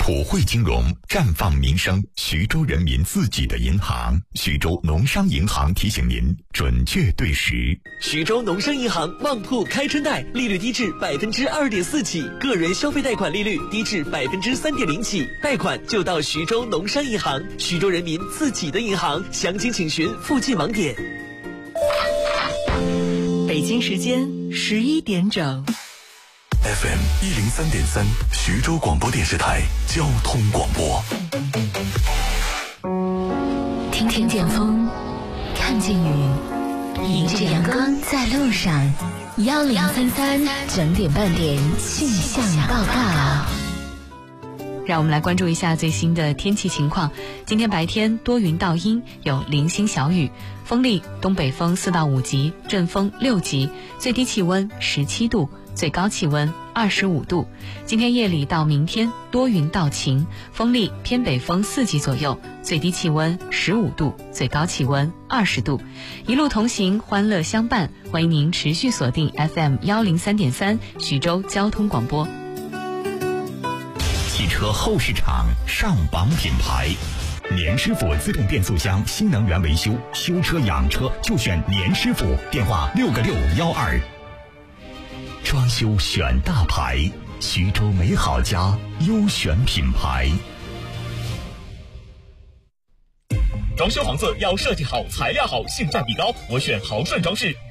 普惠金融，绽放民生，徐州人民自己的银行。徐州农商银行提醒您，准确对时。 徐州农商银行旺铺开春贷，利率低至2.4%起，个人消费贷款利率低至3.0%起，贷款就到徐州农商银行，徐州人民自己的银行。详情请询附近网点。 北京时间11点整。 FM 103.3，徐州广播电视台交通广播。 听见风，看见雨，迎着阳光在路上。1033整点半点气象报告。 让我们来关注一下最新的天气情况。今天白天多云到阴，有零星小雨，风力东北风4到5级，阵风6级，最低气温17度，最高气温25度。今天夜里到明天多云到晴，风力偏北风4级左右，最低气温15度，最高气温20度。一路同行，欢乐相伴，欢迎您持续锁定 FM 103.3徐州交通广播。 汽车后市场上榜品牌，年师傅自动变速箱新能源维修，修车养车就选年师傅，电话6个612。装修选大牌，徐州美好家优选品牌。 装修房子要设计好，材料好，性价比高，我选豪顺装饰。